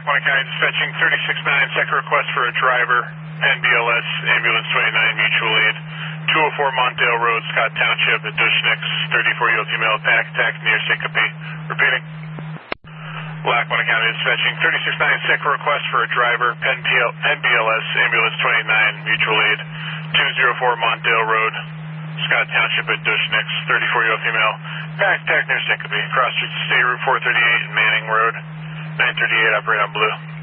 Lackawanna County dispatching 36-9, second request for a driver, NBLS, ambulance 29, mutual aid, 204 Montdale Road, Scott Township, at Dushnicks, 34-year-old female, panic attack near Syncope. Repeating. Lackawanna County dispatching 36-9, second request for a driver, NBLS, ambulance 29, mutual aid, 204 Montdale Road, Scott Township, at Dushnicks, 34-year-old female, panic attack near Syncope. Cross street to State Route 438 and Manning Road, 938, operate on blue.